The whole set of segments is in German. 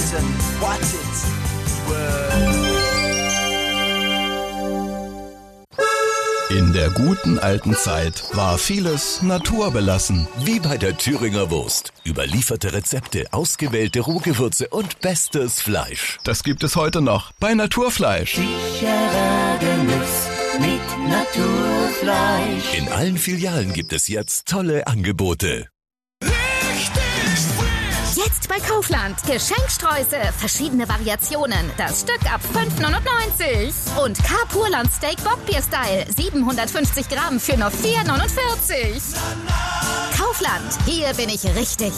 listen, watch it, word. In der guten alten Zeit war vieles naturbelassen. Wie bei der Thüringer Wurst. Überlieferte Rezepte, ausgewählte Rohgewürze und bestes Fleisch. Das gibt es heute noch bei Naturfleisch. Sicherer Genuss mit Naturfleisch. In allen Filialen gibt es jetzt tolle Angebote. Jetzt bei Kaufland. Geschenksträuße, verschiedene Variationen. Das Stück ab 5,99. Und Carpurland Steak Bockbier-Style. 750 Gramm für nur 4,49. Kaufland. Hier bin ich richtig.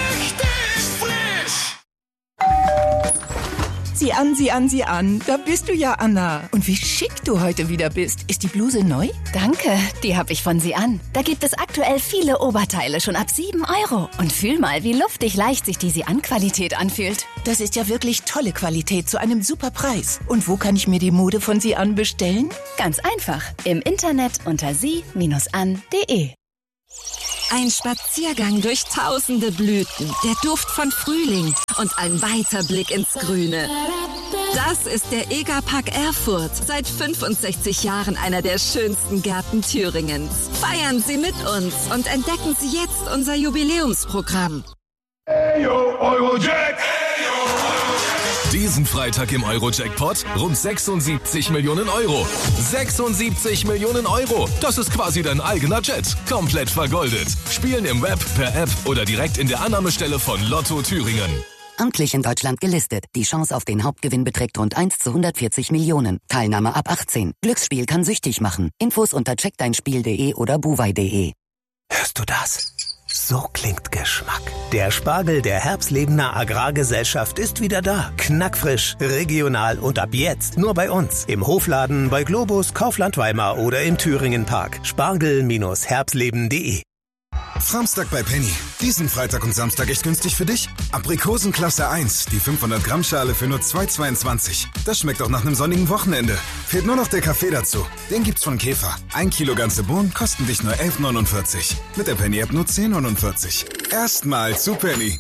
Sieh an. Da bist du ja, Anna. Und wie schick du heute wieder bist. Ist die Bluse neu? Danke, die habe ich von Sian. Da gibt es aktuell viele Oberteile schon ab 7 €. Und fühl mal, wie luftig leicht sich die Sian-Qualität anfühlt. Das ist ja wirklich tolle Qualität zu einem super Preis. Und wo kann ich mir die Mode von Sian bestellen? Ganz einfach. Im Internet unter sie-an.de. Ein Spaziergang durch tausende Blüten, der Duft von Frühling und ein weiter Blick ins Grüne. Das ist der Egerpark Erfurt. Seit 65 Jahren einer der schönsten Gärten Thüringens. Feiern Sie mit uns und entdecken Sie jetzt unser Jubiläumsprogramm. Eyo, Eurojack! Diesen Freitag im Euro-Jackpot rund 76 Millionen Euro. 76 Millionen Euro. Das ist quasi dein eigener Jet. Komplett vergoldet. Spielen im Web, per App oder direkt in der Annahmestelle von Lotto Thüringen. Amtlich in Deutschland gelistet. Die Chance auf den Hauptgewinn beträgt rund 1 zu 140 Millionen. Teilnahme ab 18. Glücksspiel kann süchtig machen. Infos unter checkdeinspiel.de oder buwei.de. Hörst du das? So klingt Geschmack. Der Spargel der Herbstlebener Agrargesellschaft ist wieder da. Knackfrisch, regional und ab jetzt nur bei uns. Im Hofladen, bei Globus, Kaufland Weimar oder im Thüringen Park. Spargel-herbstleben.de. Samstag bei Penny. Diesen Freitag und Samstag echt günstig für dich. Aprikosenklasse 1, die 500 Gramm Schale für nur 2,22. Das schmeckt auch nach einem sonnigen Wochenende. Fehlt nur noch der Kaffee dazu. Den gibt's von Käfer. 1 Kilo ganze Bohnen kosten dich nur 11,49. Mit der Penny-App nur 10,49. Erstmal zu Penny.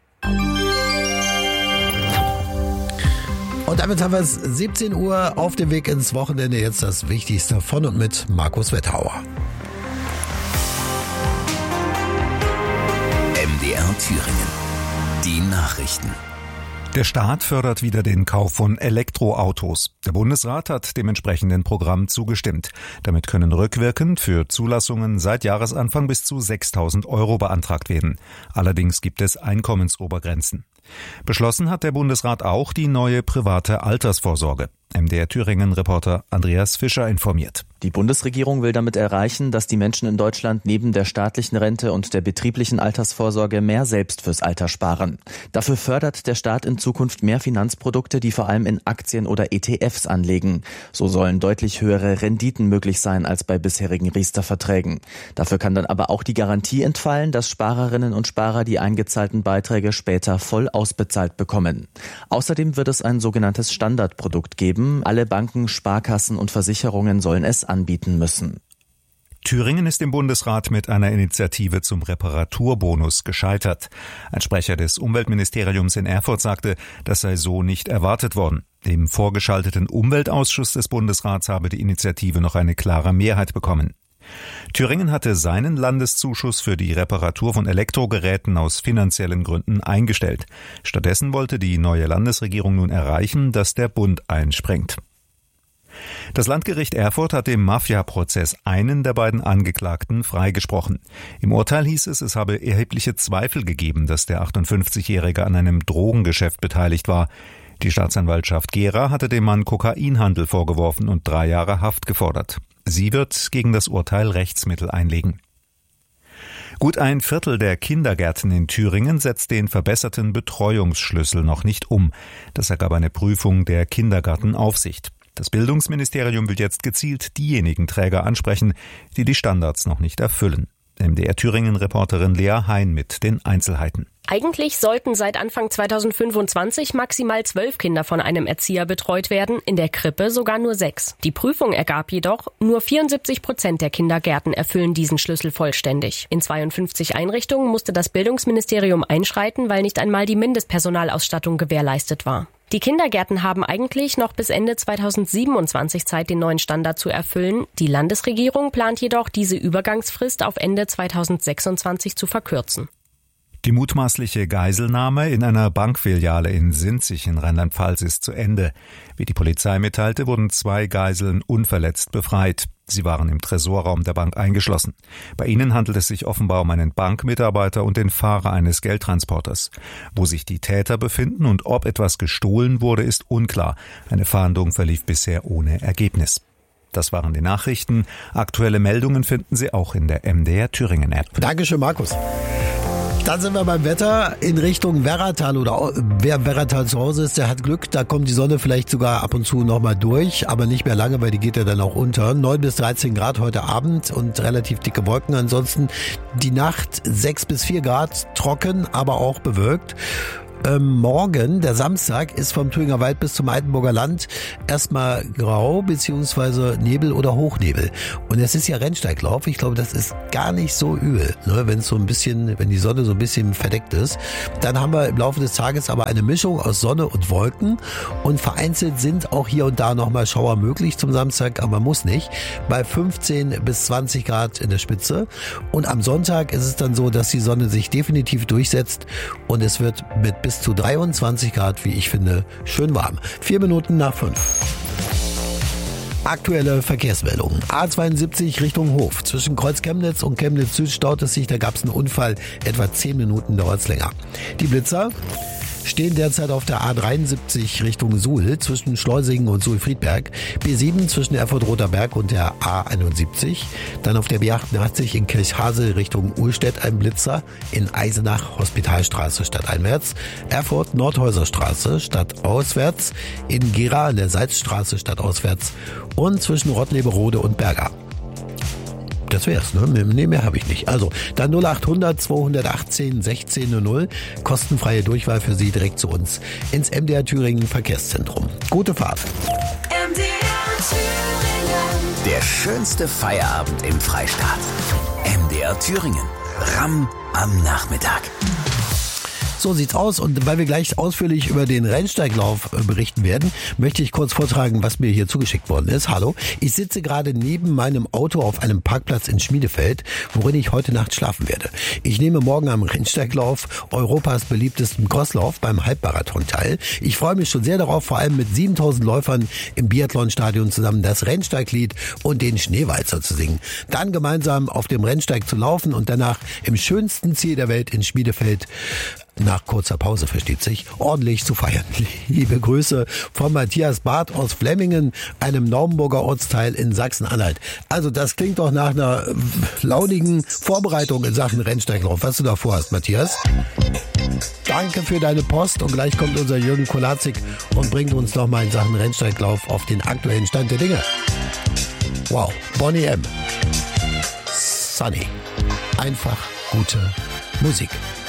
Und damit haben wir es 17 Uhr auf dem Weg ins Wochenende. Jetzt das Wichtigste von und mit Markus Wetthauer. MDR Thüringen. Die Nachrichten. Der Staat fördert wieder den Kauf von Elektroautos. Der Bundesrat hat dem entsprechenden Programm zugestimmt. Damit können rückwirkend für Zulassungen seit Jahresanfang bis zu 6.000 € beantragt werden. Allerdings gibt es Einkommensobergrenzen. Beschlossen hat der Bundesrat auch die neue private Altersvorsorge. MDR Thüringen-Reporter Andreas Fischer informiert. Die Bundesregierung will damit erreichen, dass die Menschen in Deutschland neben der staatlichen Rente und der betrieblichen Altersvorsorge mehr selbst fürs Alter sparen. Dafür fördert der Staat in Zukunft mehr Finanzprodukte, die vor allem in Aktien oder ETFs anlegen. So sollen deutlich höhere Renditen möglich sein als bei bisherigen Riester-Verträgen. Dafür kann dann aber auch die Garantie entfallen, dass Sparerinnen und Sparer die eingezahlten Beiträge später voll ausbezahlt bekommen. Außerdem wird es ein sogenanntes Standardprodukt geben. Alle Banken, Sparkassen und Versicherungen sollen es anbieten müssen. Thüringen ist im Bundesrat mit einer Initiative zum Reparaturbonus gescheitert. Ein Sprecher des Umweltministeriums in Erfurt sagte, das sei so nicht erwartet worden. Im vorgeschalteten Umweltausschuss des Bundesrats habe die Initiative noch eine klare Mehrheit bekommen. Thüringen hatte seinen Landeszuschuss für die Reparatur von Elektrogeräten aus finanziellen Gründen eingestellt. Stattdessen wollte die neue Landesregierung nun erreichen, dass der Bund einspringt. Das Landgericht Erfurt hat im Mafia-Prozess einen der beiden Angeklagten freigesprochen. Im Urteil hieß es, es habe erhebliche Zweifel gegeben, dass der 58-Jährige an einem Drogengeschäft beteiligt war. Die Staatsanwaltschaft Gera hatte dem Mann Kokainhandel vorgeworfen und 3 Jahre Haft gefordert. Sie wird gegen das Urteil Rechtsmittel einlegen. Gut ein Viertel der Kindergärten in Thüringen setzt den verbesserten Betreuungsschlüssel noch nicht um. Das ergab eine Prüfung der Kindergartenaufsicht. Das Bildungsministerium will jetzt gezielt diejenigen Träger ansprechen, die die Standards noch nicht erfüllen. MDR Thüringen-Reporterin Lea Hein mit den Einzelheiten. Eigentlich sollten seit Anfang 2025 maximal 12 Kinder von einem Erzieher betreut werden, in der Krippe sogar nur 6. Die Prüfung ergab jedoch, nur 74% der Kindergärten erfüllen diesen Schlüssel vollständig. In 52 Einrichtungen musste das Bildungsministerium einschreiten, weil nicht einmal die Mindestpersonalausstattung gewährleistet war. Die Kindergärten haben eigentlich noch bis Ende 2027 Zeit, den neuen Standard zu erfüllen. Die Landesregierung plant jedoch, diese Übergangsfrist auf Ende 2026 zu verkürzen. Die mutmaßliche Geiselnahme in einer Bankfiliale in Sinzig in Rheinland-Pfalz ist zu Ende. Wie die Polizei mitteilte, wurden 2 Geiseln unverletzt befreit. Sie waren im Tresorraum der Bank eingeschlossen. Bei ihnen handelt es sich offenbar um einen Bankmitarbeiter und den Fahrer eines Geldtransporters. Wo sich die Täter befinden und ob etwas gestohlen wurde, ist unklar. Eine Fahndung verlief bisher ohne Ergebnis. Das waren die Nachrichten. Aktuelle Meldungen finden Sie auch in der MDR Thüringen App. Dankeschön, Markus. Dann sind wir beim Wetter in Richtung Werratal, oder wer Werratal zu Hause ist, der hat Glück. Da kommt die Sonne vielleicht sogar ab und zu nochmal durch, aber nicht mehr lange, weil die geht ja dann auch unter. 9 bis 13 Grad heute Abend und relativ dicke Wolken. Ansonsten die Nacht 6 bis 4 Grad, trocken, aber auch bewölkt. Morgen, der Samstag, ist vom Thüringer Wald bis zum Altenburger Land erstmal grau bzw. Nebel oder Hochnebel. Und es ist ja Rennsteiglauf. Ich glaube, das ist gar nicht so übel, ne, wenn die Sonne so ein bisschen verdeckt ist. Dann haben wir im Laufe des Tages aber eine Mischung aus Sonne und Wolken. Und vereinzelt sind auch hier und da nochmal Schauer möglich zum Samstag, aber muss nicht. Bei 15 bis 20 Grad in der Spitze. Und am Sonntag ist es dann so, dass die Sonne sich definitiv durchsetzt und es wird mit bis zu 23 Grad, wie ich finde, schön warm. 4 Minuten nach 5. Aktuelle Verkehrsmeldungen. A72 Richtung Hof. Zwischen Kreuz Chemnitz und Chemnitz Süd staut es sich. Da gab es einen Unfall. Etwa 10 Minuten dauert es länger. Die Blitzer stehen derzeit auf der A73 Richtung Suhl zwischen Schleusingen und Suhl-Friedberg, B7 zwischen Erfurt-Roter-Berg und der A71, dann auf der B88 in Kirchhasel Richtung Uhlstedt ein Blitzer, in Eisenach Hospitalstraße stadteinwärts, Erfurt Nordhäuserstraße stadtauswärts, in Gera an der Salzstraße stadtauswärts und zwischen Rottleberode und Berga. Das wär's, ne? Mehr habe ich nicht. Also, dann 0800 218 1600. Kostenfreie Durchwahl für Sie direkt zu uns ins MDR Thüringen Verkehrszentrum. Gute Fahrt. MDR Thüringen. Der schönste Feierabend im Freistaat. MDR Thüringen. Ramm am Nachmittag. So sieht's aus. Und weil wir gleich ausführlich über den Rennsteiglauf berichten werden, möchte ich kurz vortragen, was mir hier zugeschickt worden ist. Hallo, ich sitze gerade neben meinem Auto auf einem Parkplatz in Schmiedefeld, worin ich heute Nacht schlafen werde. Ich nehme morgen am Rennsteiglauf, Europas beliebtesten Crosslauf, beim Halbmarathon teil. Ich freue mich schon sehr darauf, vor allem mit 7000 Läufern im Biathlonstadion zusammen das Rennsteiglied und den Schneewalzer zu singen. Dann gemeinsam auf dem Rennsteig zu laufen und danach im schönsten Ziel der Welt in Schmiedefeld, nach kurzer Pause, versteht sich, ordentlich zu feiern. Liebe Grüße von Matthias Barth aus Flemmingen, einem Naumburger Ortsteil in Sachsen-Anhalt. Also das klingt doch nach einer launigen Vorbereitung in Sachen Rennsteiglauf, was du da vorhast, Matthias. Danke für deine Post und gleich kommt unser Jürgen Kolazik und bringt uns nochmal in Sachen Rennsteiglauf auf den aktuellen Stand der Dinge. Wow, Bonnie M. Sunny. Einfach gute Musik.